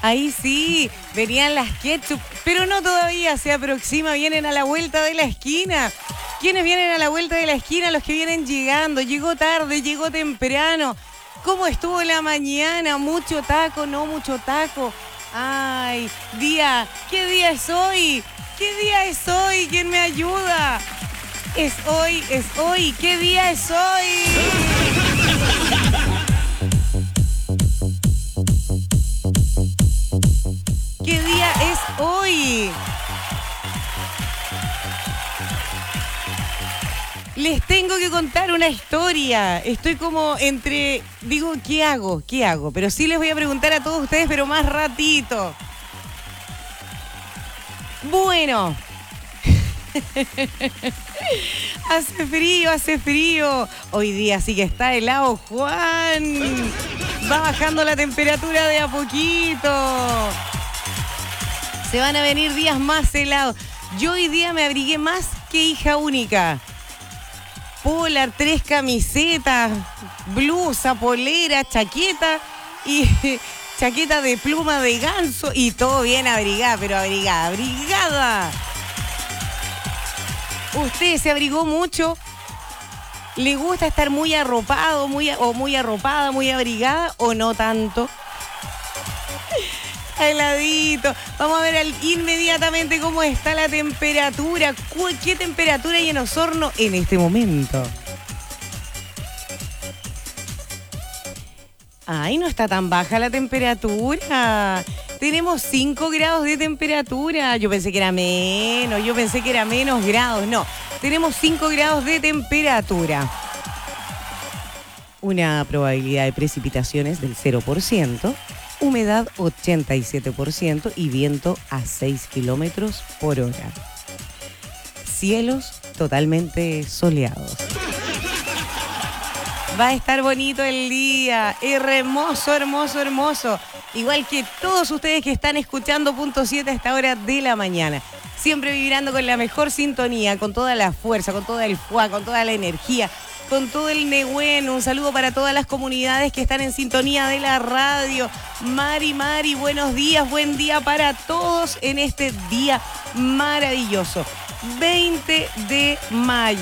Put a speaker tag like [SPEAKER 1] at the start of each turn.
[SPEAKER 1] Ahí sí, venían las ketchup, pero no todavía, se aproxima, vienen a la vuelta de la esquina. ¿Quiénes vienen a la vuelta de la esquina? Los que vienen llegando. Llegó tarde, llegó temprano. ¿Cómo estuvo la mañana? ¿Mucho taco? ¿No mucho taco? Ay, día, ¿qué día es hoy? ¿Qué día es hoy? ¿Quién me ayuda? Es hoy, ¿qué día es hoy? ¿Qué día es hoy? Les tengo que contar una historia. Estoy como entre... Digo, ¿qué hago? ¿Qué hago? Pero sí les voy a preguntar a todos ustedes, pero más ratito. Bueno. Hace frío. Hoy día sí que está helado, Juan. Va bajando la temperatura de a poquito. Se van a venir días más helados. Yo hoy día me abrigué más que hija única. Polar, 3 camisetas, blusa, polera, chaqueta y chaqueta de pluma de ganso y todo bien abrigada, pero abrigada. ¿Usted se abrigó mucho? ¿Le gusta estar muy arropado, muy arropada, muy abrigada o no tanto? Heladito. Vamos a ver inmediatamente cómo está la temperatura. ¿Qué temperatura hay en Osorno en este momento? Ay, no está tan baja la temperatura. Tenemos 5 grados de temperatura. Yo pensé que era menos grados. No, tenemos 5 grados de temperatura. Una probabilidad de precipitaciones del 0%. Humedad 87% y viento a 6 kilómetros por hora. Cielos totalmente soleados. Va a estar bonito el día. Hermoso. Igual que todos ustedes que están escuchando Punto 7 a esta hora de la mañana. Siempre vibrando con la mejor sintonía, con toda la fuerza, con todo el fuá, con toda la energía, con todo el Nehuen. Un saludo para todas las comunidades que están en sintonía de la radio. Mari, buenos días, buen día para todos en este día maravilloso. 20 de mayo.